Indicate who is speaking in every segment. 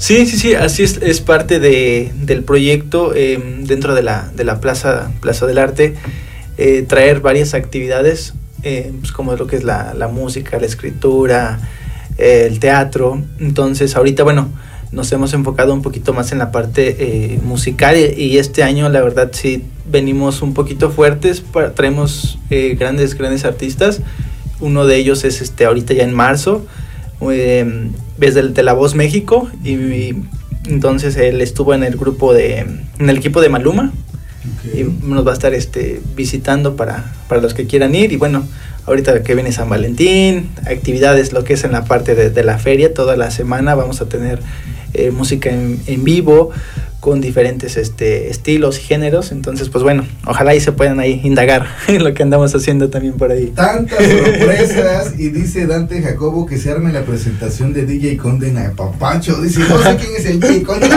Speaker 1: Sí, así es parte del proyecto dentro de la Plaza del Arte, traer varias actividades, pues como lo que es la música, la escritura, el teatro. Entonces ahorita, bueno, nos hemos enfocado un poquito más en la parte musical y este año la verdad sí venimos un poquito fuertes, traemos grandes artistas. Uno de ellos es ahorita ya en marzo, de La Voz México, y entonces él estuvo en el equipo de Maluma. Okay. Y nos va a estar visitando para los que quieran ir. Y bueno, ahorita que viene San Valentín, actividades, lo que es en la parte de la feria, toda la semana vamos a tener música en vivo con diferentes estilos y géneros. Entonces pues bueno, ojalá y se puedan ahí indagar en lo que andamos haciendo también por ahí.
Speaker 2: Tantas sorpresas. Y dice Dante Jacobo que se arme la presentación de DJ Conde a Papacho. Dice, no sé quién es el DJ Conde.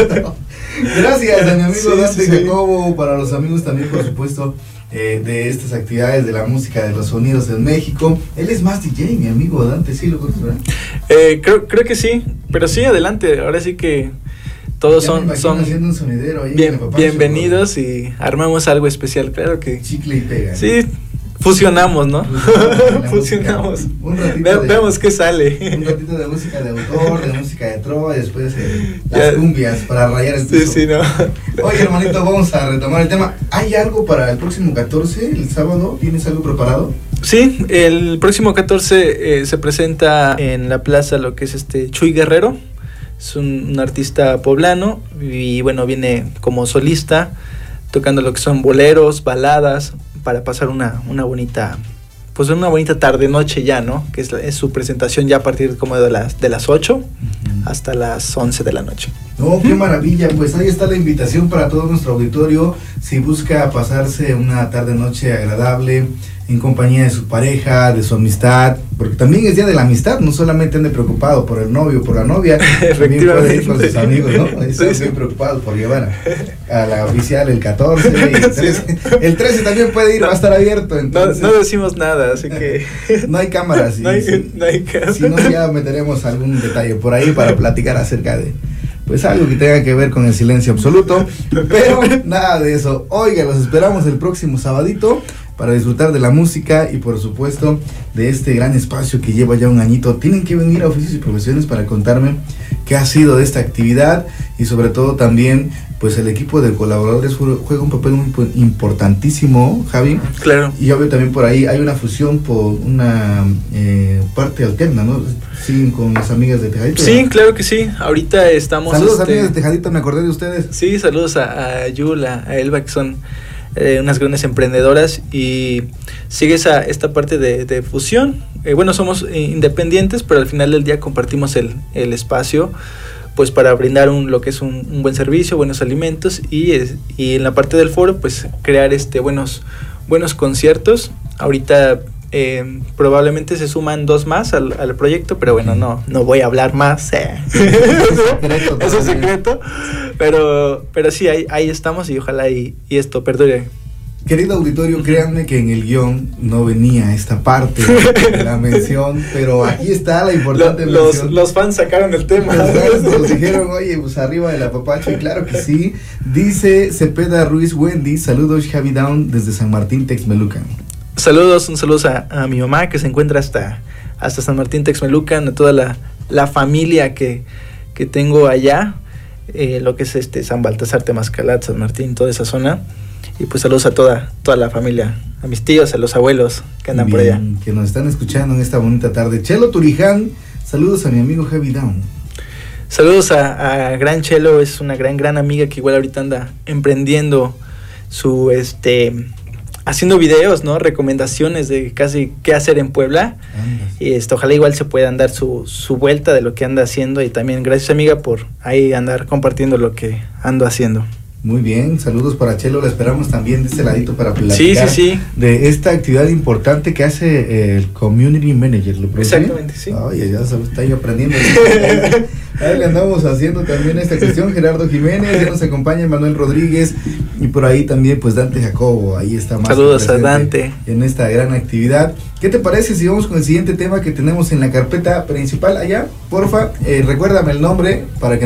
Speaker 2: Gracias a mi amigo Dante Jacobo. Para los amigos también, por supuesto, de estas actividades de la música, de los sonidos en México. Él es más DJ, mi amigo Dante, ¿sí lo conoces, verdad?
Speaker 1: Creo que sí, pero sí, adelante. Ahora sí que todos son
Speaker 2: haciendo un sonidero ahí
Speaker 1: bienvenidos, y armamos algo especial, claro que
Speaker 2: chicle y pega.
Speaker 1: Sí, fusionamos, ¿no? Fusionamos. Veamos qué sale.
Speaker 2: Un ratito de música de autor, de música de trova, y después las cumbias para rayar el piso.
Speaker 1: Sí, no.
Speaker 2: Oye, hermanito, vamos a retomar el tema. ¿Hay algo para el próximo 14, el sábado? ¿Tienes algo preparado?
Speaker 1: Sí, el próximo 14 se presenta en la plaza lo que es Chuy Guerrero. Es un artista poblano y bueno, viene como solista tocando lo que son boleros, baladas, para pasar una bonita tarde noche ya, ¿no? Que es su presentación ya a partir como de las 8 hasta las 11 de la noche.
Speaker 2: No, qué maravilla. Pues ahí está la invitación para todo nuestro auditorio. Si busca pasarse una tarde noche agradable en compañía de su pareja, de su amistad, porque también es día de la amistad, no solamente ande preocupado por el novio o por la novia, también puede ir con sus amigos, ¿no? Están bien preocupados por llevar a la oficial el 14 y el 13. El 13 también puede ir, va a estar abierto. Entonces,
Speaker 1: no decimos nada, así que
Speaker 2: no hay cámaras.
Speaker 1: No hay cámaras.
Speaker 2: Si no, ya meteremos algún detalle por ahí para platicar acerca de pues algo que tenga que ver con el silencio absoluto, pero nada de eso. Oiga, los esperamos el próximo sabadito para disfrutar de la música y por supuesto de este gran espacio que lleva ya un añito. Tienen que venir a Oficios y Profesiones para contarme qué ha sido de esta actividad y sobre todo también pues el equipo de colaboradores juega un papel muy importantísimo, Javi.
Speaker 1: Claro.
Speaker 2: Y obvio también por ahí hay una fusión por una parte alterna, ¿no? ¿Siguen con las amigas de Tejadito?
Speaker 1: Sí, ¿verdad? Claro que sí. Ahorita estamos...
Speaker 2: Saludos amigas de Tejadito, me acordé de ustedes.
Speaker 1: Sí, saludos a Yul, a Elba, que son unas grandes emprendedoras, y sigue esta parte de fusión. Bueno, somos independientes, pero al final del día compartimos el espacio pues para brindar lo que es un buen servicio, buenos alimentos, y en la parte del foro pues crear buenos conciertos. Ahorita probablemente se suman 2 más al proyecto, pero bueno, no voy a hablar más. Eso es secreto, pero sí, ahí estamos, y ojalá y esto perdure.
Speaker 2: Querido auditorio, créanme que en el guión no venía esta parte de la mención, pero aquí está la importante mención.
Speaker 1: Los fans sacaron el tema.
Speaker 2: Nos dijeron, oye, pues arriba de la Papacho, y claro que sí. Dice Cepeda Ruiz Wendy, saludos Javi Down desde San Martín, Texmelucan.
Speaker 1: Un saludo a mi mamá, que se encuentra hasta San Martín, Texmelucan, a toda la familia que tengo allá, lo que es San Baltasar, Temascalat, San Martín, toda esa zona. Y pues saludos a toda la familia, a mis tíos, a los abuelos que andan por allá.
Speaker 2: Que nos están escuchando en esta bonita tarde. Chelo Turiján, saludos a mi amigo Javi Down.
Speaker 1: Saludos a Gran Chelo, es una gran amiga que igual ahorita anda emprendiendo su haciendo videos, ¿no? Recomendaciones de casi qué hacer en Puebla. Y ojalá igual se puedan dar su vuelta de lo que anda haciendo, y también gracias, amiga, por ahí andar compartiendo lo que ando haciendo.
Speaker 2: Muy bien, saludos para Chelo, la esperamos también de este ladito para platicar
Speaker 1: sí.
Speaker 2: de esta actividad importante que hace el Community Manager. ¿Lo produce?
Speaker 1: Exactamente, sí.
Speaker 2: Oye, ya está yo aprendiendo. Ahí le andamos haciendo también esta cuestión. Gerardo Jiménez, ya nos acompaña Manuel Rodríguez, y por ahí también pues Dante Jacobo, ahí está más.
Speaker 1: Saludos a Dante
Speaker 2: en esta gran actividad. ¿Qué te parece si vamos con el siguiente tema que tenemos en la carpeta principal allá? Porfa, recuérdame el nombre para que